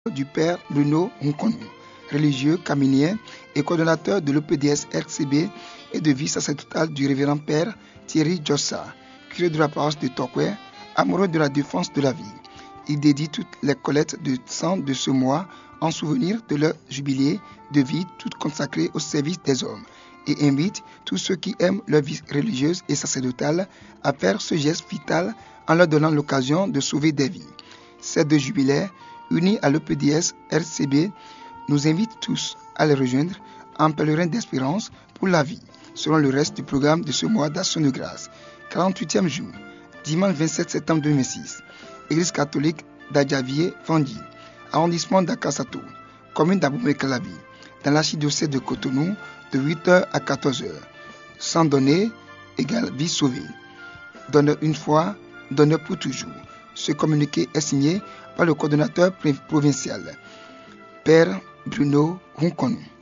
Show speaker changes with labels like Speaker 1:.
Speaker 1: du Père Bruno Nkonou, religieux caminien et coordonnateur de l'EPDS RCB et de vie sacerdotale du révérend Père Thierry Jossa, curé de la paroisse de Tokwe, amoureux de la défense de la vie. Il dédie toutes les collectes de sang de ce mois en souvenir de leur jubilé de vie toute consacrée au service des hommes et invite tous ceux qui aiment leur vie religieuse et sacerdotale à faire ce geste vital en leur donnant l'occasion de sauver des vies. Ces deux jubilaires, unis à l'EPDS RCB, nous invitent tous à les rejoindre en pèlerin d'espérance pour la vie, selon le reste du programme de ce mois d'Action de grâce. 48e jour, dimanche 27 septembre 2006, Église catholique d'Adjavier, Fandi, arrondissement d'Akasato, commune d'Aboumé-Calavi, dans l'archidiocèse de Cotonou, de 8h à 14h. Sans donner égale vie sauvée. Donneur une fois, donneur pour toujours. Ce communiqué est signé par le coordonnateur provincial, Père Bruno Nkonou.